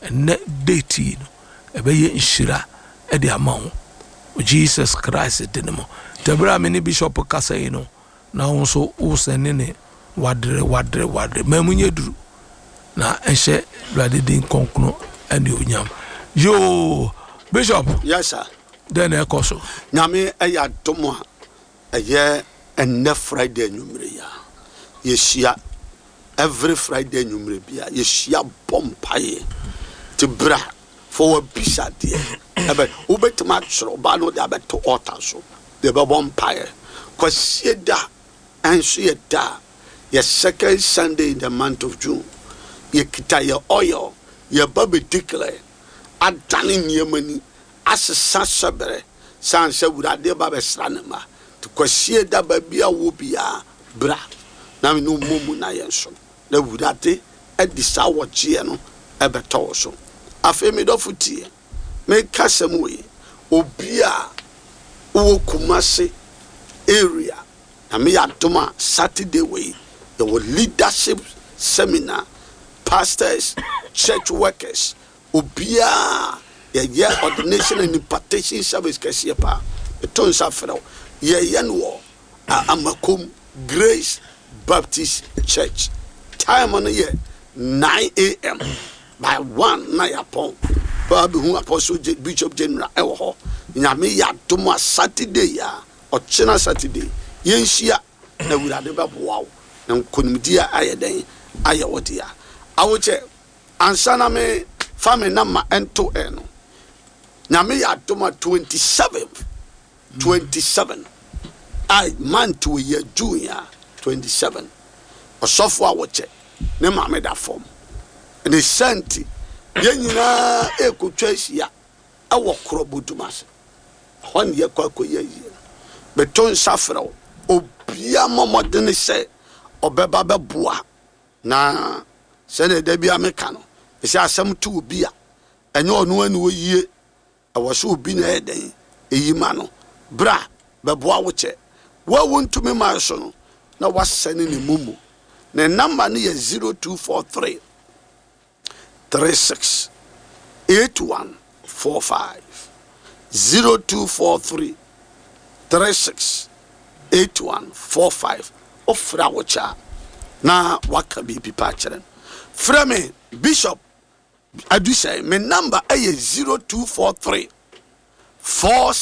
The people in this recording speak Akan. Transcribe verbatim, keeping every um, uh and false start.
ne date no ebeye nshira e de ama wo Jesus Christ dinemo tabra me ne bishop kasa yi no na wo so wo sene ne wadre wadre wadre mamunye duru na enhye blade din konkono ane onyam yo bishop. Yes sir. Then e koso nyame eya domo eye enne Friday nwumre ya yeshia every Friday nwumre bia yeshia bompaye tibra for a bisa de ebe ubetima chro ba no de abeto altar so de be bompaye kwasieda enso ye da ye second Sunday in the month of June ye kita ye oil ye babe declare adane nyemani asesa sebere sanse wurade ba be sranema to kwasieda ba bia wo bia bra na me no mumu na yenso na wurade edisa woche no ebeto so afi me do futie me kasem we obia wo Kumasi area na me adoma Saturday we the leadership seminar pastors church workers obia ye ye ordination and impartation service kese pa eton safro ye ye no amakom Grace Baptist Church time on ye nine a.m. by one na yapon babu hu apostle Bishop General ewo ho nyame ya domo Saturday ya ochina Saturday yenhia na wurade beboawo na konimdia ayeden ayewodia awoche ansana me family na ma ento eno nyame ya domo twenty-seventh twenty-seven I man to ye junior twenty-seven osofo awoche ne mame da form ne senti yenyina ekotwa hia awo krobodumase hon ye kwakoye yi beton safro obia momodene se obeba beboa na se ne da bia meka no se asem tu obia enye onu anu oyie awoso obi na eden eyima no bra beboa woche wa wontu me ma so no na wasene ne mumu ne number ne ye zero two four three three six eight one four five zero two four three three six eight one four five ofra wocha na waka bi pipa chere fra me Bishop adu say me number ay zero two four three four